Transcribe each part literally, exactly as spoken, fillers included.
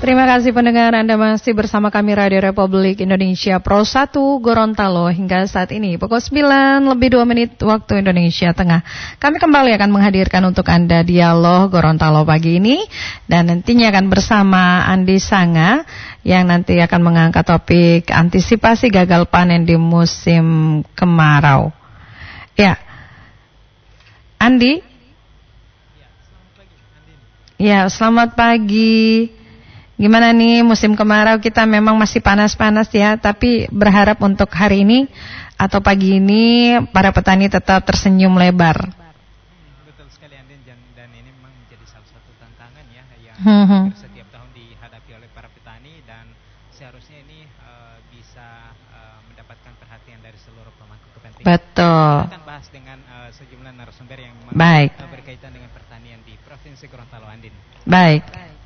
Terima kasih pendengar, Anda masih bersama kami Radio Republik Indonesia Pro satu Gorontalo hingga saat ini pukul sembilan lebih dua menit waktu Indonesia Tengah. Kami kembali akan menghadirkan untuk Anda dialog Gorontalo pagi ini dan nantinya akan bersama Andi Sanga yang nanti akan mengangkat topik antisipasi gagal panen di musim kemarau. Ya, Andi. Ya, selamat pagi. Gimana nih musim kemarau, kita memang masih panas-panas ya, tapi berharap untuk hari ini atau pagi ini para petani tetap tersenyum lebar. Betul sekali Andin, dan ini memang menjadi salah satu tantangan ya yang hmm. setiap tahun dihadapi oleh para petani, dan seharusnya ini uh, bisa uh, mendapatkan perhatian dari seluruh pemangku kepentingan. Betul. Kita akan bahas dengan uh, sejumlah narasumber yang memang Baik. Uh, berkaitan dengan pertanian di Provinsi Gorontalo, Andin. Baik.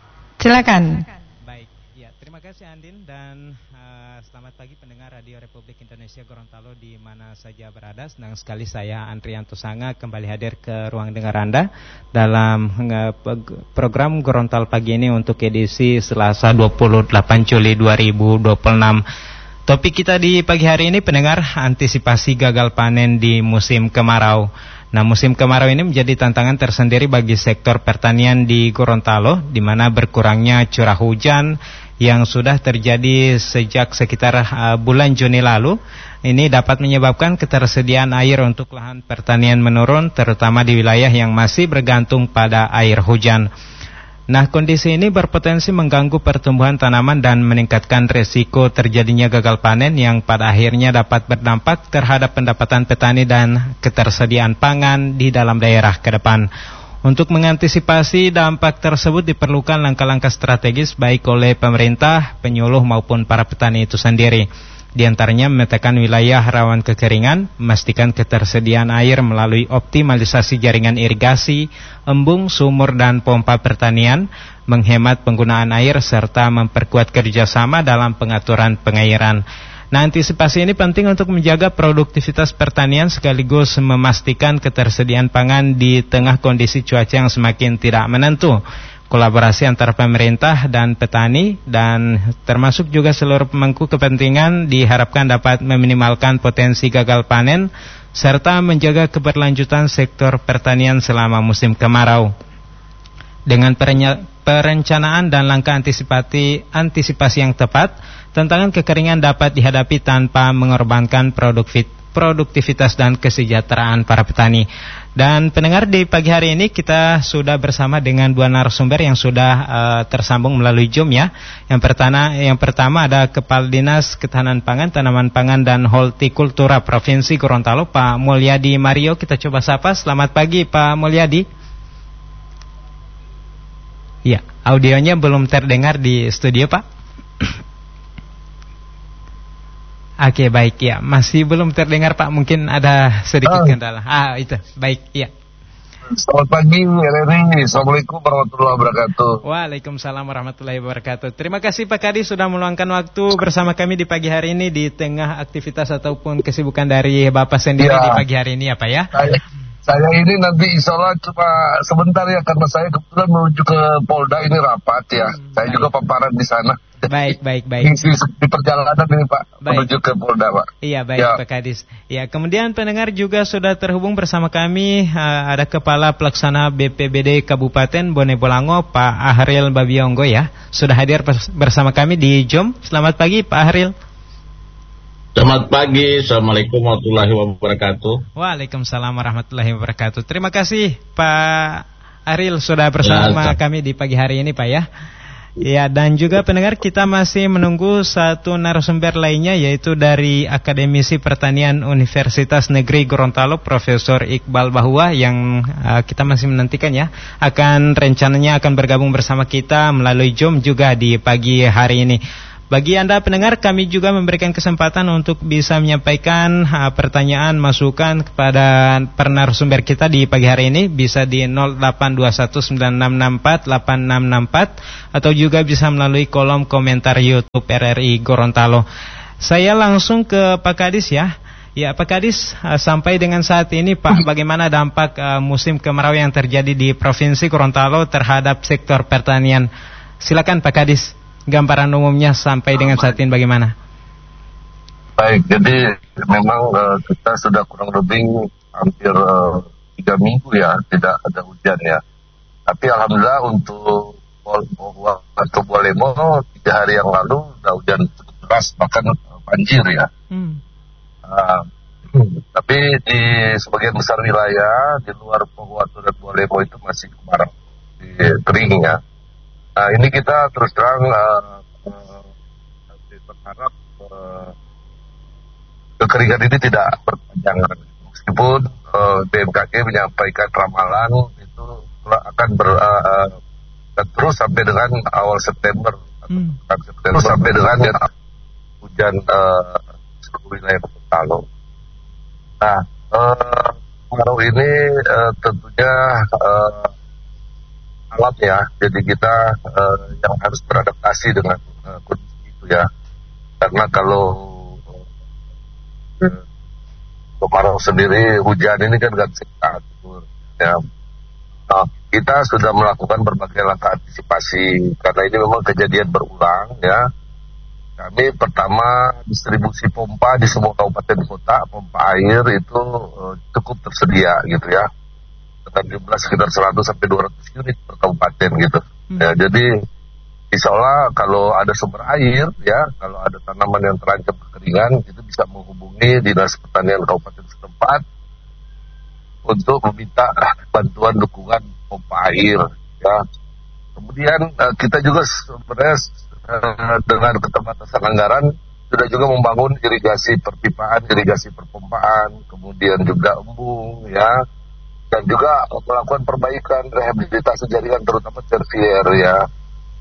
Silakan. Baik, ya terima kasih Andin, dan uh, selamat pagi pendengar Radio Republik Indonesia Gorontalo di mana saja berada. Senang sekali saya Andrianto Sanga kembali hadir ke ruang dengar Anda dalam uh, program Gorontalo pagi ini untuk edisi Selasa dua puluh delapan Juli dua ribu dua puluh enam. Topik kita di pagi hari ini pendengar, antisipasi gagal panen di musim kemarau. Nah, musim kemarau ini menjadi tantangan tersendiri bagi sektor pertanian di Gorontalo, di mana berkurangnya curah hujan yang sudah terjadi sejak sekitar uh, bulan Juni lalu. Ini dapat menyebabkan ketersediaan air untuk lahan pertanian menurun, terutama di wilayah yang masih bergantung pada air hujan. Nah, kondisi ini berpotensi mengganggu pertumbuhan tanaman dan meningkatkan resiko terjadinya gagal panen yang pada akhirnya dapat berdampak terhadap pendapatan petani dan ketersediaan pangan di dalam daerah ke depan. Untuk mengantisipasi dampak tersebut diperlukan langkah-langkah strategis baik oleh pemerintah, penyuluh maupun para petani itu sendiri. Di antaranya memetakan wilayah rawan kekeringan, memastikan ketersediaan air melalui optimalisasi jaringan irigasi, embung, sumur dan pompa pertanian, menghemat penggunaan air serta memperkuat kerjasama dalam pengaturan pengairan. Nah, antisipasi ini penting untuk menjaga produktivitas pertanian sekaligus memastikan ketersediaan pangan di tengah kondisi cuaca yang semakin tidak menentu. Kolaborasi antara pemerintah dan petani dan termasuk juga seluruh pemangku kepentingan diharapkan dapat meminimalkan potensi gagal panen serta menjaga keberlanjutan sektor pertanian selama musim kemarau. Dengan perencanaan dan langkah antisipasi, antisipasi yang tepat, tantangan kekeringan dapat dihadapi tanpa mengorbankan produktivitas dan kesejahteraan para petani. Dan pendengar, di pagi hari ini kita sudah bersama dengan dua narasumber yang sudah uh, tersambung melalui Zoom ya. Yang pertama, yang pertama ada Kepala Dinas Ketahanan Pangan, Tanaman Pangan dan Hortikultura Provinsi Gorontalo, Pak Mulyadi Mario. Kita coba sapa. Selamat pagi Pak Mulyadi. Ya, audionya belum terdengar di studio Pak. Oke, baik ya, masih belum terdengar Pak, mungkin ada sedikit kendala. Ah, itu, baik, ya. Selamat pagi, Reni. Assalamualaikum warahmatullahi wabarakatuh. Waalaikumsalam warahmatullahi wabarakatuh. Terima kasih Pak Kadi sudah meluangkan waktu bersama kami di pagi hari ini di tengah aktivitas ataupun kesibukan dari Bapak sendiri ya. Di pagi hari ini ya Pak ya. Saya, saya ini nanti insya Allah cuma sebentar ya, karena saya kebetulan menuju ke Polda, ini rapat ya. Hmm, saya baik. Juga paparan di sana. Baik, baik, baik. Di, di perjalanan ini Pak, baik. Menuju ke Polda Pak. Iya, baik ya. Pak Kadis. Ya, kemudian pendengar juga sudah terhubung bersama kami, uh, ada Kepala Pelaksana B P B D Kabupaten Bone Bolango, Pak Ahril Babionggo ya. Sudah hadir bersama kami di Zoom. Selamat pagi Pak Ahril. Selamat pagi, Assalamualaikum warahmatullahi wabarakatuh. Waalaikumsalam warahmatullahi wabarakatuh. Terima kasih Pak Ahril sudah bersama ya, kami di pagi hari ini Pak ya. Ya, dan juga pendengar, kita masih menunggu satu narasumber lainnya, yaitu dari Akademisi Pertanian Universitas Negeri Gorontalo, Profesor Iqbal Bahwa, yang uh, kita masih menantikan ya, akan rencananya akan bergabung bersama kita melalui Zoom juga di pagi hari ini. Bagi Anda pendengar, kami juga memberikan kesempatan untuk bisa menyampaikan uh, pertanyaan, masukan kepada narasumber kita di pagi hari ini. Bisa di nol delapan dua satu sembilan enam enam empat delapan enam enam empat atau juga bisa melalui kolom komentar YouTube R R I Gorontalo. Saya langsung ke Pak Kadis ya. Ya Pak Kadis, uh, sampai dengan saat ini Pak, bagaimana dampak uh, musim kemarau yang terjadi di Provinsi Gorontalo terhadap sektor pertanian? Silakan Pak Kadis. gambaran umumnya sampai dengan saat ini bagaimana? Baik, jadi memang uh, kita sudah kurang lebih hampir uh, tiga minggu ya tidak ada hujan ya. Tapi alhamdulillah untuk Watu Bualemo tiga hari yang lalu udah hujan cukup deras, bahkan banjir ya. Hmm. Uh, tapi di sebagian besar wilayah di luar Watu dan Bualemo itu masih kemarau, di kering ya. Nah ini kita terus terang uh, uh, berharap uh, kekeringan ini tidak berpanjangan. Meskipun uh, B M K G menyampaikan ramalan itu akan ber, uh, terus sampai dengan awal September, hmm. atau September sampai dengan ya, hujan uh, seluruh wilayah Gorontalo. Nah, uh, kemarau ini uh, tentunya uh, alam ya, jadi kita uh, yang harus beradaptasi dengan uh, kondisi itu ya. Karena kalau uh, kemarau sendiri, hujan ini kan nggak bisa kita atur ya. Nah, kita sudah melakukan berbagai langkah antisipasi karena ini memang kejadian berulang ya. Kami pertama distribusi pompa di semua kabupaten kota, pompa air itu uh, cukup tersedia gitu ya. Dengan jumlah sekitar seratus sampai dua ratus unit per kabupaten gitu. Hmm. Ya, jadi insya Allah kalau ada sumber air ya, kalau ada tanaman yang terancam kekeringan itu bisa menghubungi Dinas Pertanian Kabupaten setempat untuk meminta bantuan dukungan pompa air ya. Kemudian uh, kita juga sebenarnya uh, dengan keterbatasan anggaran sudah juga membangun irigasi perpipaan, irigasi perpompaan, kemudian juga embung ya, dan juga melakukan perbaikan rehabilitasi jaringan terutama tersier ya.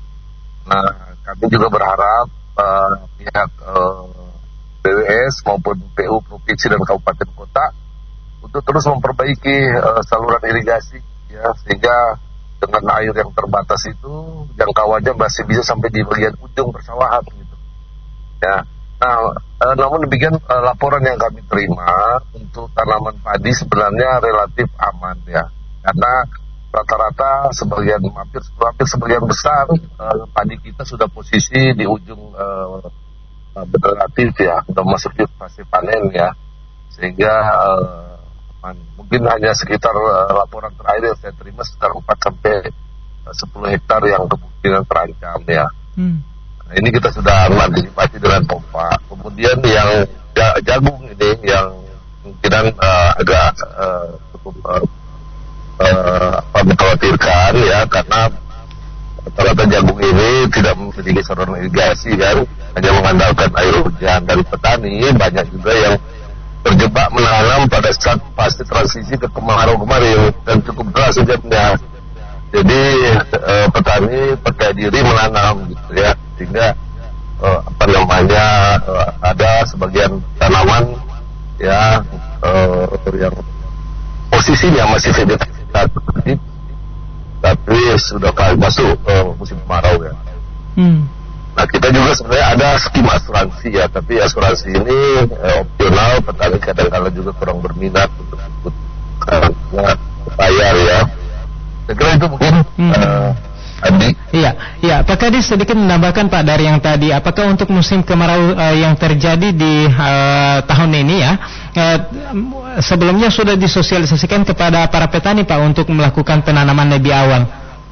Nah kami juga berharap uh, pihak uh, B W S maupun P U provinsi dan kabupaten kota untuk terus memperbaiki uh, saluran irigasi ya, sehingga dengan air yang terbatas itu jangkauannya masih bisa sampai di bagian ujung persawahan gitu ya. Nah uh, namun demikian uh, laporan yang kami terima untuk tanaman padi sebenarnya relatif aman ya, karena rata-rata sebagian hampir hampir sebagian besar uh, padi kita sudah posisi di ujung uh, uh, relatif ya, sudah masuk di fase panen ya, sehingga uh, mungkin hanya sekitar uh, laporan terakhir yang saya terima sekitar empat sampai sepuluh hektar yang kemungkinan terancam ya. Hmm. Nah, ini kita sudah mengantisipasi dengan pompa. Kemudian yang jagung ini yang kemungkinan uh, agak uh, cukup uh, uh, apa mengkhawatirkan ya, karena rata-rata jagung ini tidak memiliki saluran irigasi kan, hanya mengandalkan air hujan dari petani. Banyak juga yang terjebak menanam pada saat fase transisi ke kemarau kemarin dan cukup deras hujannya. Jadi eh, petani percaya diri menanam gitu ya, sehingga eh, apa namanya eh, ada sebagian tanaman ya eh, yang posisinya masih vegetatif tapi sudah masuk eh, musim kemarau ya. Hmm. Nah kita juga sebenarnya ada skema asuransi ya, tapi asuransi ini eh, opsional, petani kadang-kadang juga kurang berminat untuk ikut karena bayar ya. Saya kira itu mungkin hmm. uh, Andi. Iya, iya. Pak Kadis sedikit menambahkan Pak dari yang tadi, apakah untuk musim kemarau uh, yang terjadi di uh, tahun ini ya, uh, sebelumnya sudah disosialisasikan kepada para petani Pak untuk melakukan penanaman lebih awal?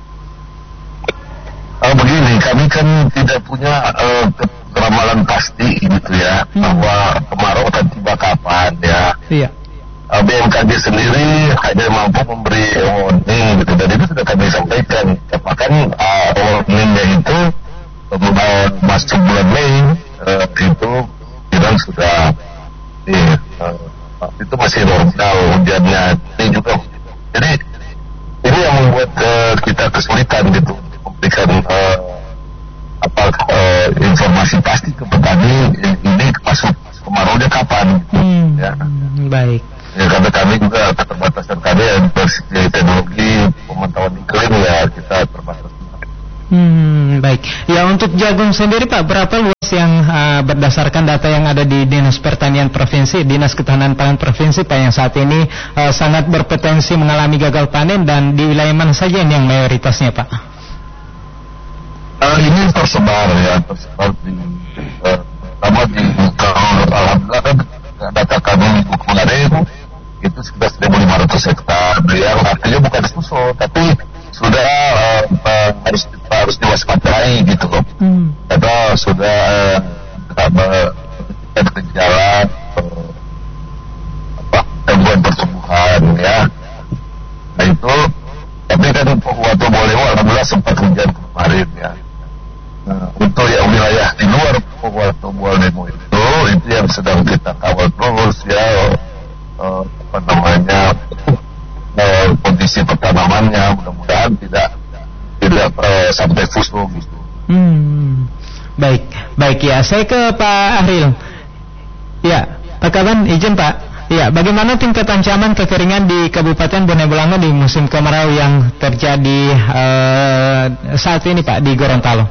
Oh begini, kami kan tidak punya uh, ramalan pasti gitu ya, hmm. bahwa kemarau akan tiba kapan ya. Iya. Uh, B M K G sendiri hanya mampu memberi warning gitu, dan itu sudah kami sampaikan. Bahkan uh, warningnya itu uh, masuk bulan Mei uh, itu kita sudah uh, itu masih normal hujannya ini juga. Jadi ini yang membuat uh, kita kesulitan gitu memberikan uh, apa uh, informasi pasti ke petani ini masuk kemaraunya kapan hmm, ya. Baik ya, karena kami juga keterbatasan kami dari teknologi pemantauan iklim ya, kita terbatas. Hmm, baik. Ya untuk jagung sendiri Pak, berapa luas yang uh, berdasarkan data yang ada di Dinas Pertanian Provinsi, Dinas Ketahanan Pangan Provinsi Pak, yang saat ini uh, sangat berpotensi mengalami gagal panen, dan di wilayah mana saja yang mayoritasnya Pak? Uh, ini tersebar ya, tersebar di uh, pertama di kalau alhamdulillah kan data kami minggu kemarin itu sudah seribu lima ratus hektar, yang artinya bukan susul, tapi sudah uh, uh, harus harus diwaspadai gitu loh, hmm. karena sudah uh, kita jalan uh, apa gangguan pertumbuhan ya, nah itu tapi kan waktu boleh alhamdulillah sempat hujan kemarin ya. Nah, untuk yang wilayah di luar waktu boleh itu itu yang sedang kita kawal terus ya. Uh, apa namanya uh, kondisi pertanamannya mudah-mudahan tidak tidak uh, sampai fusuh gitu. Hmm. Baik, baik ya. Saya ke Pak Ahril. Ya, Pak Kaban, izin Pak. Ya, bagaimana tingkat ancaman kekeringan di Kabupaten Bone Bolango di musim kemarau yang terjadi uh, saat ini Pak di Gorontalo?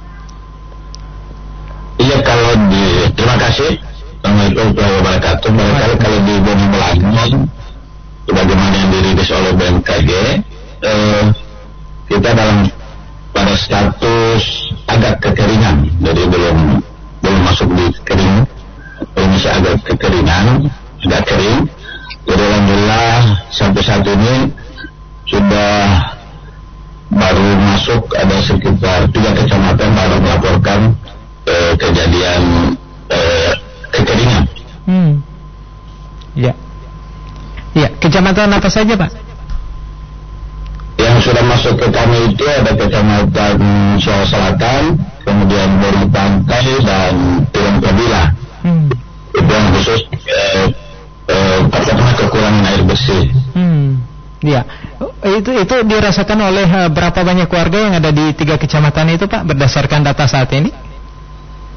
Iya, kalau di terima kasih. Assalamualaikum warahmatullahi wabarakatuh. Barangkali kalau di Bone Bolango, sebagaimana yang dirilis oleh B M K G, eh, kita dalam pada status agak kekeringan, jadi belum belum masuk di kering, belum bisa agak kekeringan, sudah kering. Jadi alhamdulillah sampai saat ini sudah baru masuk ada sekitar tiga kecamatan baru melaporkan eh, kejadian eh, kekeringan. Hmm. Ya. Ya, kecamatan apa saja, Pak? Yang sudah masuk ke kami itu ada kecamatan Soho Selatan, kemudian Bori Pantai dan Tirang Kabila. Hmm. Itu yang khusus eh, eh, karena kekurangan air bersih. Hmm. Ya. Itu itu dirasakan oleh uh, berapa banyak warga yang ada di tiga kecamatan itu, Pak, berdasarkan data saat ini?